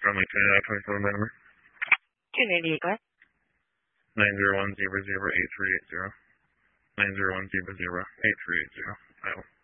Runway 29, 27 November. 298, go ahead. 901008380. 901008380.